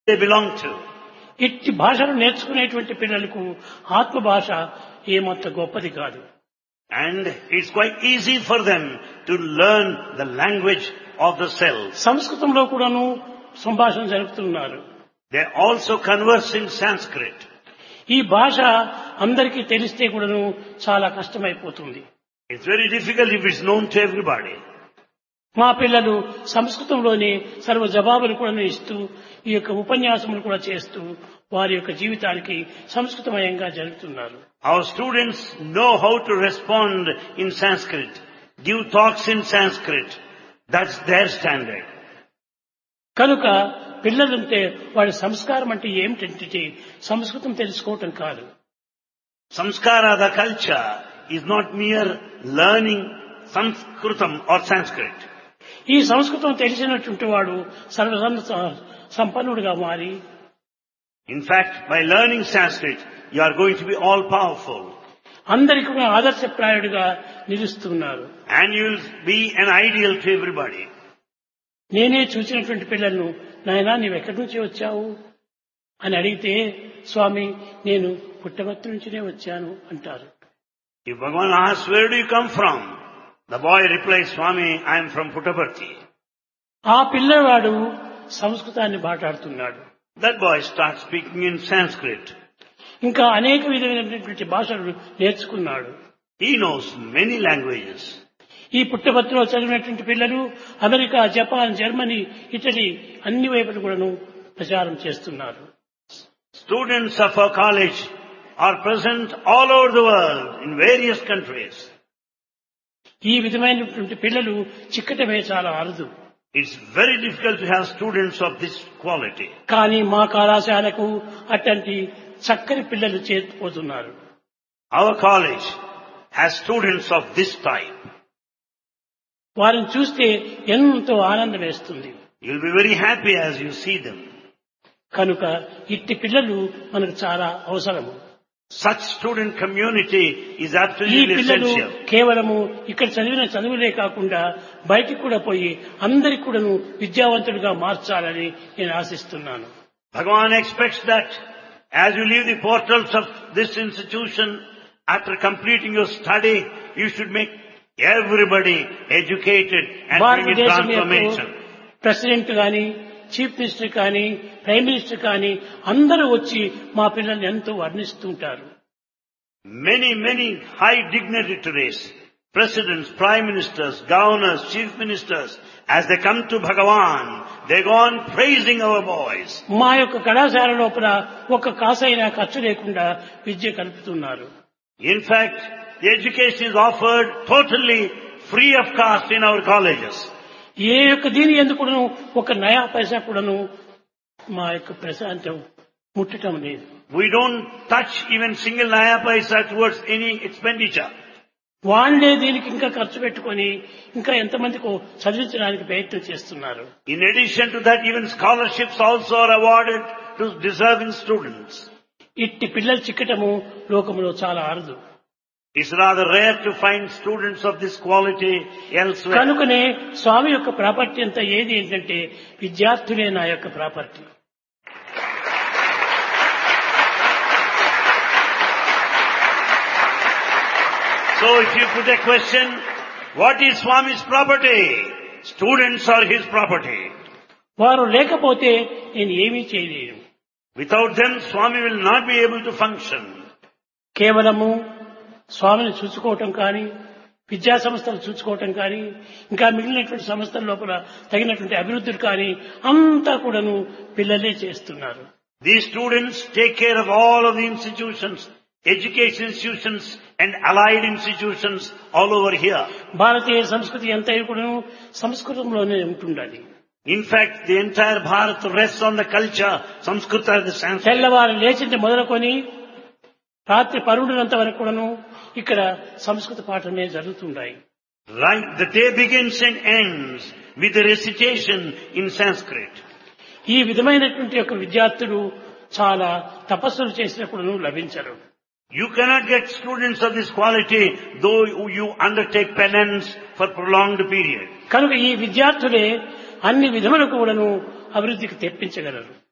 they belong to. ఇట్టి భాషను నేర్చుకునేటువంటి పిల్లలకు ఆత్మ భాష ఏమంత గొప్పది కాదు. And it's quite easy for them to learn the language of the self. సంస్కృతంలో కూడాను సంభాషణ జరుపుతున్నారు. They also converse in Sanskrit. ఈ భాష అందరికీ తెలిస్తే కూడాను చాలా కష్టమైపోతుంది. It's very difficult if it's known to everybody. మా పిల్లలు సంస్కృతంలోనే సర్వ జవాబులు కూడా ఇస్తూ ఈ యొక్క ఉపన్యాసములు కూడా చేస్తూ వారి యొక్క జీవితానికి సంస్కృతమయంగా జరుగుతున్నారు. Our students know how to respond in Sanskrit, give talks in Sanskrit. That's their standard. కనుక పిల్లలుంటే వాడి సంస్కారం అంటే ఏమిటంటే సంస్కృతం తెలుసుకోవటం కాదు. Samskara, the culture, is not mere learning Sanskritam or Sanskrit. ఈ సంస్కృతం తెలిసినటువంటి వాడు సర్వ సంపన్నుడిగా మారి, In fact, by learning Sanskrit, you are going to be all powerful. అందరికీ కూడా ఆదర్శప్రాయుడిగా నిలుస్తున్నారు. And you will be an ideal to everybody. నేనే చూసినటువంటి పిల్లలను, నాయనా నీవెక్కడి నుంచి వచ్చావు అని అడిగితే, స్వామి నేను పుట్టపర్తి నుంచినే వచ్చాను అంటారు. If Bhagavan asks, where do you come from? The boy replies, Swami, I am from Puttaparthi. ఆ పిల్లవాడు సంస్కృతాన్ని మాట్లాడుతున్నాడు. That boy starts speaking in Sanskrit. ఇంకా అనేక విధమైనటువంటి భాషలు నేర్చుకున్నాడు. He knows many languages. ఈ పుట్టపర్తిలో చదివినటువంటి పిల్లలు అమెరికా, జపాన్, జర్మనీ, ఇటలీ అన్ని వైపులు కూడాను ప్రచారం చేస్తున్నారు. Students of our college are present all over the world in various countries. ఈ విధమైనటువంటి పిల్లలు చిక్కటమే చాలా అరుదు. It's very difficult to have students of this quality. కానీ మా కళాశాలకు అట్లాంటి చక్కని పిల్లలు చేరిపోతున్నారు. Our college has students of this type. వారిని చూస్తే ఎంతో ఆనందం వేస్తుంది. You'll be very happy as you see them. కనుక ఇట్టి పిల్లలు మనకు చాలా అవసరము. Such student community is ఈ absolutely పిల్లలు essential. కేవలము ఇక్కడ చదివిన చదువులే కాకుండా బయటికి కూడా పోయి అందరికి కూడాను విద్యావంతులుగా మార్చాలని నేను ఆశిస్తున్నాను. Bhagavan expects that as you leave the portals of this institution, after completing your study, you should make everybody educated and bring in భారతదేశం యొక్క transformation. ప్రెసిడెంట్ గాని, చీఫ్ మినిస్టర్ కానీ, ప్రైమ్ మినిస్టర్ కానీ అందరూ వచ్చి మా పిల్లల్ని ఎంతో వర్ణిస్తుంటారు. Many high dignitaries, presidents, prime ministers, governors, chief ministers, as they come to Bhagavan, they go on praising our boys. మా యొక్క కళాశాల లోపల ఒక కాసైనా ఖర్చు లేకుండా విద్య కలుపుతున్నారు. In fact, the education is offered totally free of cost in our colleges. ఏ యొక్క దీని ఎందుకును ఒక నయా పైసా కూడాను మా యొక్క ప్రశాంతం ముట్టడం లేదు. We don't touch even single naya paisa towards any expenditure. వాళ్ళే దీనికి ఇంకా ఖర్చు పెట్టుకొని ఇంకా ఎంతమందికి చదివించడానికి ప్రయత్నం చేస్తున్నారు. In addition to that, even scholarships also are awarded to deserving students. ఇట్టి పిల్లలు చిక్కటము లోకంలో చాలా అరుదు. It's rather rare to find students of this quality elsewhere. కనుకనే స్వామి యొక్క ప్రాపర్టీ అంతా ఏది ఏంటంటే విద్యార్థులే నా యొక్క property. So if you put a question, what is Swami's property? Students are his property. వారు లేకపోతే నేను ఏమీ చేయలేను. Without them, Swami will not be able to function. కేవలము స్వామిని చూసుకోవటం కానీ, విద్యా సంస్థలు చూసుకోవటం కానీ, ఇంకా మిగిలినటువంటి సంస్థల లోపల తగినటువంటి అభివృద్ధులు కానీ అంతా కూడాను పిల్లలే చేస్తున్నారు. These students take care of all of the institutions, education institutions and allied institutions all over here. భారతీయ సంస్కృతి అంతా కూడాను సంస్కృతంలోనే ఉంటుండాలి. In fact, the entire Bharat rests on the culture, Samskrita is the Sanskrit. తెల్లవారు లేచింది మొదలుకొని రాత్రి పరుండినంత వరకు కూడాను ఇక్కడ సంస్కృత పాఠమే జరుగుతుంటాయి. Right, the day begins and ends with the recitation in Sanskrit. ఈ విధమైనటువంటి యొక్క విద్యార్థులు చాలా తపస్సులు చేసినప్పుడు లభించరు. You cannot get students of this quality though you undertake penance for prolonged period. కనుక ఈ విద్యార్థులే అన్ని విధములకు కూడాను అభివృద్ధికి తెప్పించగలరు.